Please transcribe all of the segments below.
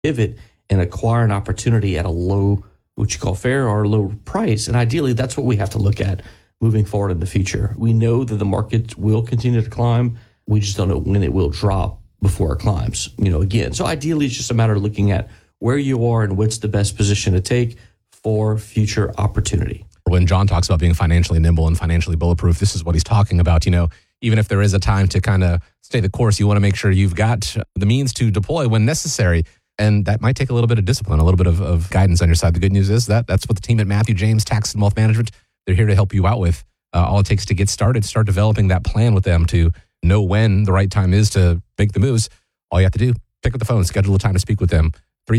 pivot and acquire an opportunity at a low, what you call fair or low price. And ideally, that's what we have to look at moving forward in the future. We know that the market will continue to climb. We just don't know when it will drop before it climbs, again. So ideally, it's just a matter of looking at where you are and what's the best position to take for future opportunity. When John talks about being financially nimble and financially bulletproof, this is what he's talking about. Even if there is a time to kind of stay the course, you want to make sure you've got the means to deploy when necessary. And that might take a little bit of discipline, a little bit of guidance on your side. The good news is that's what the team at Matthew James Tax and Wealth Management, they're here to help you out with. All it takes to get started, start developing that plan with them to know when the right time is to make the moves. All you have to do, pick up the phone, schedule a time to speak with them,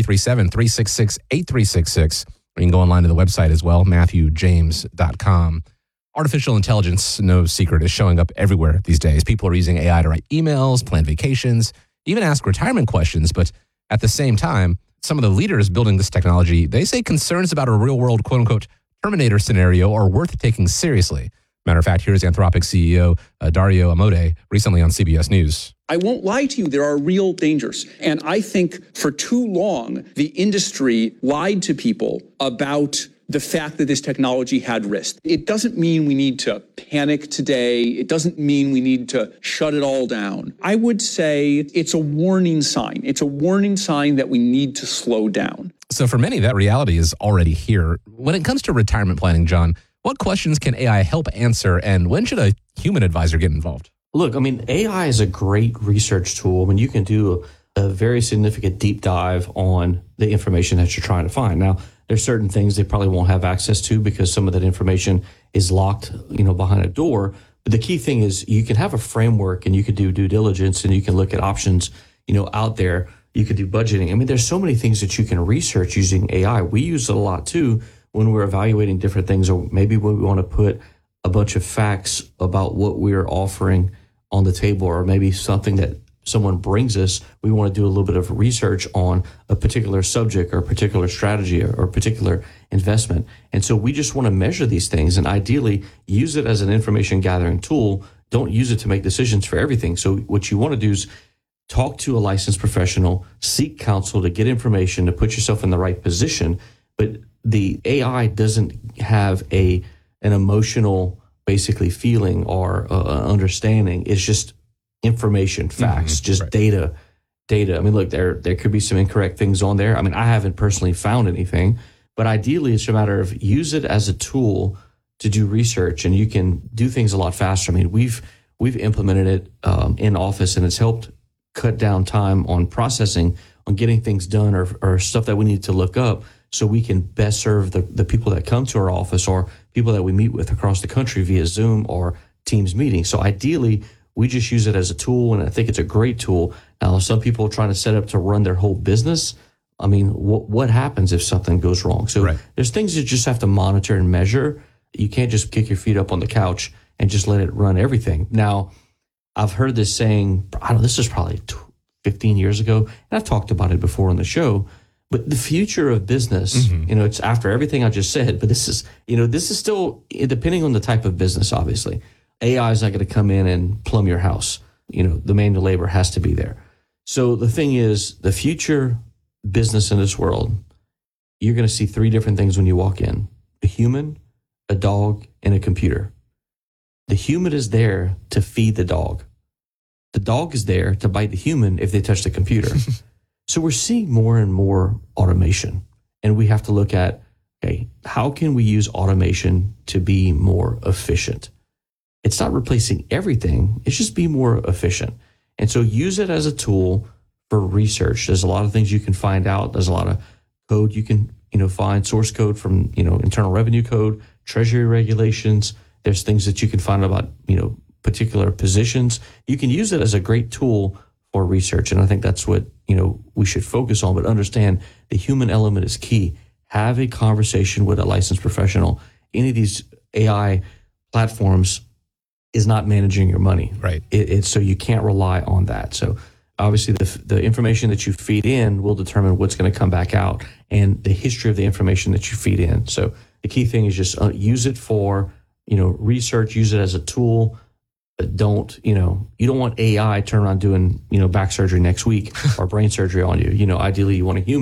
337-366-8366. Or you can go online to the website as well, MatthewJames.com. Artificial intelligence, no secret, is showing up everywhere these days. People are using AI to write emails, plan vacations, even ask retirement questions. But at the same time, some of the leaders building this technology, they say concerns about a real-world, quote-unquote, Terminator scenario are worth taking seriously. Matter of fact, here's Anthropic CEO Dario Amodei recently on CBS News. I won't lie to you, there are real dangers. And I think for too long, the industry lied to people about the fact that this technology had risk. It doesn't mean we need to panic today. It doesn't mean we need to shut it all down. I would say it's a warning sign. It's a warning sign that we need to slow down. So for many, that reality is already here. When it comes to retirement planning, John, what questions can AI help answer, and when should a human advisor get involved? Look, AI is a great research tool. You can do a very significant deep dive on the information that you're trying to find. Now, there's certain things they probably won't have access to because some of that information is locked, behind a door. But the key thing is you can have a framework and you can do due diligence and you can look at options, out there. You could do budgeting. There's so many things that you can research using AI. We use it a lot too when we're evaluating different things, or maybe when we want to put a bunch of facts about what we're offering on the table, or maybe something that someone brings us, we want to do a little bit of research on a particular subject or a particular strategy or a particular investment. And so we just want to measure these things and ideally use it as an information gathering tool. Don't use it to make decisions for everything. So what you want to do is talk to a licensed professional, seek counsel to get information, to put yourself in the right position. But the AI doesn't have an emotional, basically, feeling or understanding. It's just information, facts, just data. Look, there could be some incorrect things on there. I haven't personally found anything, but ideally it's a matter of use it as a tool to do research, and you can do things a lot faster. We've implemented it in office, and it's helped cut down time on processing, on getting things done or stuff that we need to look up so we can best serve the people that come to our office or people that we meet with across the country via Zoom or Teams meetings. So ideally, we just use it as a tool, and I think it's a great tool. Now, some people are trying to set up to run their whole business. What happens if something goes wrong? So There's things you just have to monitor and measure. You can't just kick your feet up on the couch and just let it run everything. Now, I've heard this saying, this is probably 15 years ago, and I've talked about it before on the show, but the future of business, it's after everything I just said, but this is still, depending on the type of business, obviously. AI is not going to come in and plumb your house. The manual labor has to be there. So the thing is, the future business in this world, you're going to see three different things when you walk in: a human, a dog, and a computer. The human is there to feed the dog. The dog is there to bite the human if they touch the computer. So we're seeing more and more automation, and we have to look at, how can we use automation to be more efficient? It's not replacing everything. It's just be more efficient. And so use it as a tool for research. There's a lot of things you can find out. There's a lot of code you can, find, source code from, Internal Revenue Code, Treasury regulations. There's things that you can find about, particular positions. You can use it as a great tool for research. And I think that's what, we should focus on. But understand the human element is key. Have a conversation with a licensed professional. Any of these AI platforms is not managing your money. Right. It's so you can't rely on that. So obviously the information that you feed in will determine what's going to come back out, and the history of the information that you feed in. So the key thing is just use it for, research, use it as a tool, But don't, you don't want AI turn around doing, back surgery next week or brain surgery on you. Ideally you want a human